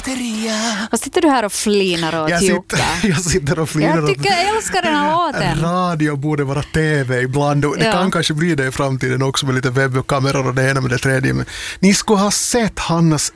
Gelateria. Vad sitter du här och flinar och tjocka? Jag sitter och flinar. Jag älskar den här låten. Radio borde vara tv ibland. Det kan kanske bli det i framtiden också med lite webbkameror och det ena med det tredje. Men ni skulle ha sett Hannas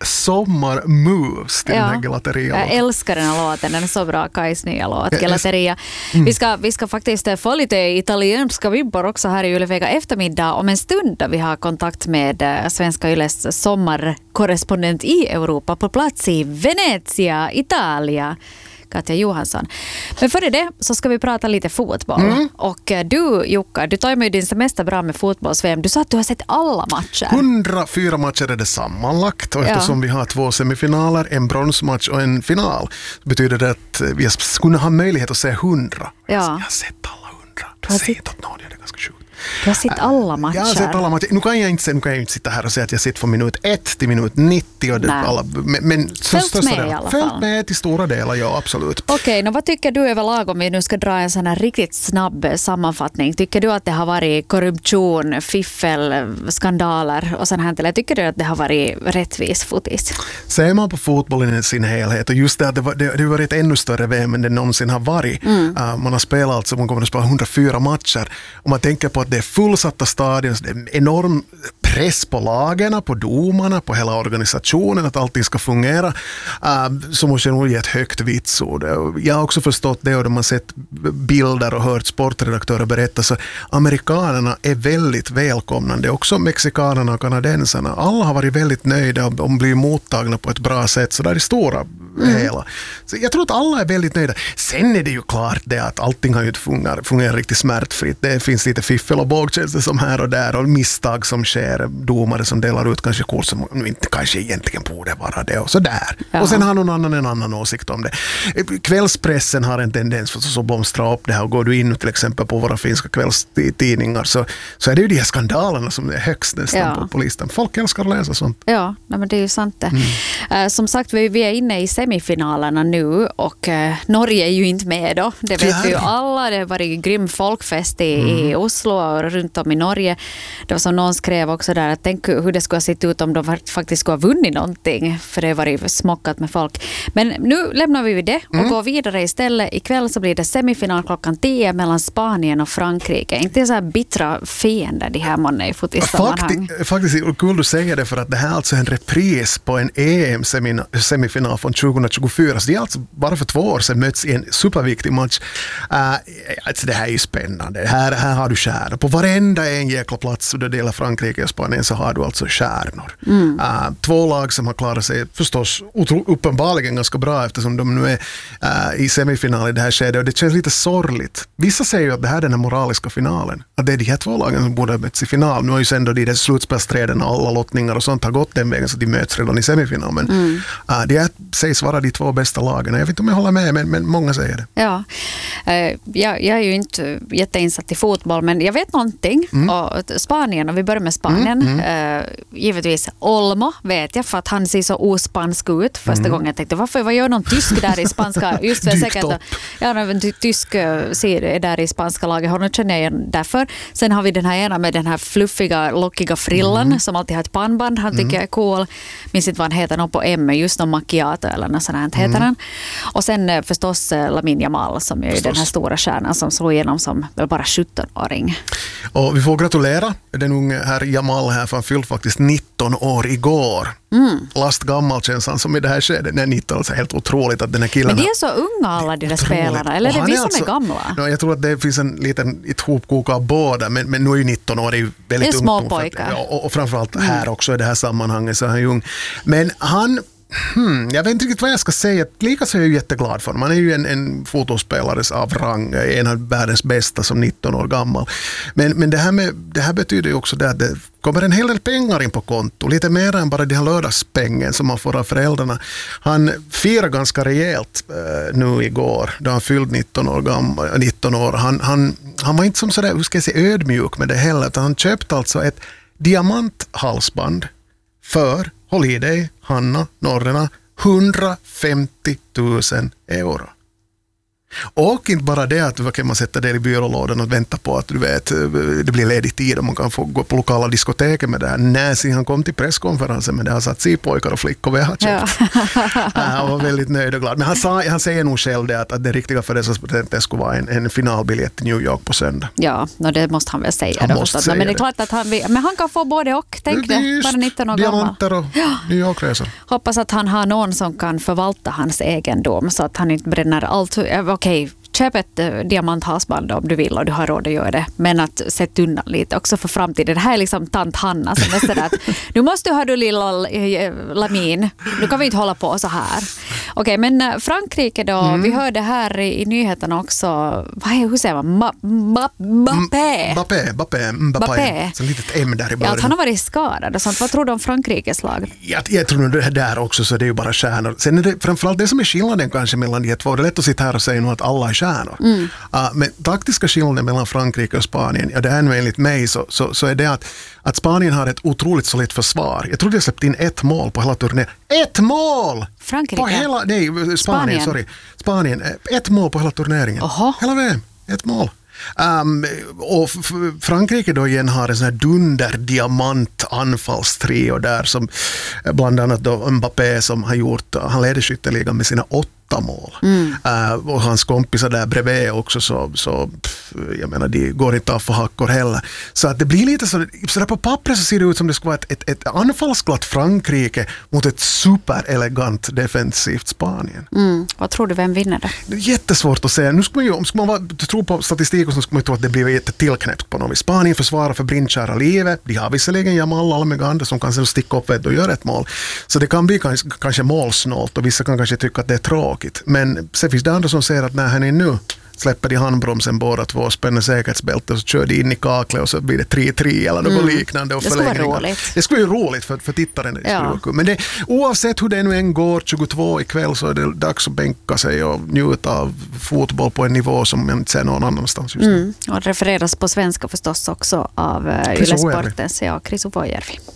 sommarmoves till den här Gelateria. Jag älskar den här låten, den är så bra. Kajs nya låt, Gelateria. Vi ska faktiskt få lite italienska vibbar också här i Ylevega eftermiddag om en stund då vi har kontakt med Svenska Yles sommarkorrespondent i Europa på plats i Venezia, Italia. Katja Johansson. Men före det så ska vi prata lite fotboll. Och du, Jukka, du tar med din semester bra med fotbolls-VM. Du sa att du har sett alla matcher. 104 matcher är det sammanlagt. Och eftersom vi har 2 semifinaler, en bronsmatch och en final, så betyder det att vi skulle ha möjlighet att se 100. Jag har sett alla 100. Du har sett att någon gör det ganska sjukt. Du har sett alla matcher. Jag har sett alla matcher. Nu kan jag inte sitta här och säga att jag sitter från minut 1 till minut 90. Och alla, men följt med i alla fall. Följt med till stora delar, ja absolut. Okej, vad tycker du överlag om vi nu ska dra en sån här riktigt snabb sammanfattning? Tycker du att det har varit korruption, fiffel, skandaler och sånt här? Eller tycker du att det har varit rättvis fotis? Ser man på fotbollen i sin helhet och just det att det har varit ännu större VM än det någonsin har varit. Man har spelat alltså, man kommer att spela 104 matcher. Och man tänker på att det är fullsatta stadion, det är enorm press på lagarna, på domarna, på hela organisationen, att allting ska fungera. Så måste jag nog ge ett högt vitsord. Jag har också förstått det och de har sett bilder och hört sportredaktörer berätta, så amerikanerna är väldigt välkomnande. Också mexikanerna och kanadensarna. Alla har varit väldigt nöjda och blir mottagna på ett bra sätt, så där är stora hela. Så jag tror att alla är väldigt nöjda. Sen är det ju klart det att allting har ju inte fungerat riktigt smärtfritt. Det finns lite fiffel och bågtjänster som här och där och misstag som sker, domare som delar ut kanske kort som inte kanske egentligen borde vara det och så där. Och sen har någon annan en annan åsikt om det. Kvällspressen har en tendens för att så blomstra upp det här, och går du in till exempel på våra finska kvällstidningar så är det ju de här skandalerna som är högst nästan på listan. Folk älskar att läsa sånt. Ja, men det är ju sant det. Som sagt, vi är inne i semifinalerna nu och Norge är ju inte med då. Det vet vi ju alla. Det har varit grym folkfest i Oslo och runt om i Norge. Det var som någon skrev också där att tänk hur det skulle ha sett ut om de faktiskt skulle ha vunnit någonting, för det har varit smockat med folk. Men nu lämnar vi det och går vidare istället. Ikväll så blir det semifinal klockan 10 mellan Spanien och Frankrike. Inte så här bittra fiender de här månne i fotisammanhang. Faktiskt kul du säger det, för att det här är alltså en repris på en EM-semifinal från 2024. Så det är alltså bara för 2 år sedan möts i en superviktig match. Alltså det här är ju spännande. Här har du stjärnor. På varenda en jäkla plats där det gäller Frankrike och Spanien så har du alltså stjärnor. 2 lag som har klarat sig förstås uppenbarligen ganska bra, eftersom de nu är i semifinal i det här skedet, och det känns lite sorgligt. Vissa säger ju att det här är den här moraliska finalen. Att det är de här 2 lagen som borde ha möts i final. Nu har ju sen då de slutspelsträden och alla lottningar och sånt har gått den vägen så de möts redan i semifinal. Men det sägs vara de 2 bästa lagen. Jag vet inte om jag håller med, men många säger det. Ja, jag är ju inte jätteinsatt i fotboll, men jag vet någonting. Och Spanien, och vi börjar med Spanien. Givetvis Olmo vet jag, för att han ser så ospansk ut. Första gången jag tänkte, vad gör någon tysk där i spanska? Just för säkert. Ja, en tysk ser där i spanska laget. Honom känner jag igen därför. Sen har vi den här ena med den här fluffiga, lockiga frillan som alltid har ett pannband. Han tycker jag är cool. Minns inte vad han heter, någon på M, just någon macchiato eller något sånt heter han. Och sen förstås Lamine Yamal som är den här stora stjärnan som slår igenom som väl bara 17-åring. Och vi får gratulera den unge herr Yamal här, för han fyllde faktiskt 19 år igår. Last gammal känns han som i det här skedet. Nej, 19, alltså helt otroligt att den här killen... Men de är så unga alla de där spelarna, eller är det vi som är gamla? Jag tror att det finns en liten hopkok av båda, men nu är ju 19 år ju väldigt ung. Det är små pojkar. Och framförallt här också i det här sammanhanget så är han ju ung. Men han... jag vet inte riktigt vad jag ska säga. Likaså är jag jätteglad för honom. Han är ju en fotbollsspelare av rang, en av världens bästa som 19 år gammal. Men det här betyder ju också det att det kommer en hel del pengar in på konto. Lite mer än bara de här lördagspengen som man får av föräldrarna. Han firar ganska rejält nu igår då han fyllt 19 år. Han var inte som sådär, hur ska jag säga, ödmjuk med det heller. Han köpte alltså ett diamanthalsband för, håll i dig, Hanna, Norrena, 150 000 euro. Och inte bara det att kan man sätta det i byrålådan och vänta på att du vet, det blir ledig tid och man kan få gå på lokala diskoteket med det här. När han kom till presskonferensen med det har satt sig pojkar och flickor vi har köpt. Han var väldigt nöjd och glad. Men han säger nog själv det att det riktiga för det skulle vara en finalbiljett till New York på söndag. Ja, det måste han väl säga. Men det är klart att han kan få både och. Tänk det, bara 19 år diamanter och New York-resor. Hoppas att han har någon som kan förvalta hans egendom så att han inte bränner allt. Okej, köp ett diamanthalsband om du vill och du har råd att göra det. Men att sätta undan lite också för framtiden. Det här är liksom tant Hanna som är sådär att nu måste du ha du lilla Lamin. Nu kan vi inte hålla på så här. Okej, men Frankrike då. Vi hörde här i nyheterna också. Hur säger man? Mbappé. Så litet M där i början. Ja, att han har varit skadad och sånt. Vad tror du om Frankrikes lag? Jag tror nog det där också så det är ju bara stjärnor. Sen är det framförallt det som är skillnaden kanske mellan de två. Det är lätt att sitta här och säga nu att alla är stjärnor. Men taktiska skillnaden mellan Frankrike och Spanien, det är nu enligt mig så är det att Spanien har ett otroligt solidt försvar. Jag tror de har släppt in 1 mål på hela turneringen. 1 mål! Frankrike? Spanien. 1 mål på hela turneringen. Hela VM. 1 mål. Och Frankrike då igen har en sån här dunderdiamant anfallstrio där som bland annat då Mbappé som han leder skytteligan med sina 8 mål. Och hans kompisar där bredvid också så jag menar de går inte av för hackor heller. Så att det blir lite så där på pappret så ser det ut som det ska vara ett anfallsglatt Frankrike mot ett superelegant defensivt Spanien. Vad tror du, vem vinner det? Det är jättesvårt att säga. Nu ska man tro på statistik och så ska man tro att det blir jättetillknäppt på något vis. Spanien försvarar för brintkära livet. De har visserligen Jamal Almegande som kan sen sticka upp och göra ett mål. Så det kan bli kanske målsnålt och vissa kan kanske tycka att det är tråkigt. Men sen finns det andra som säger att när han är nu släpper de handbromsen båda två, spänner säkerhetsbältet och så kör de in i kaklet och så blir det 3-3 eller något liknande. Och det skulle vara roligt. Det skulle vara roligt för tittaren. Men oavsett hur det nu än går 22 ikväll så är det dags att bänka sig och njuta av fotboll på en nivå som man inte ser någon annanstans just nu. Och det refereras på svenska förstås också av Yle Sportens Chris Uvojärvi.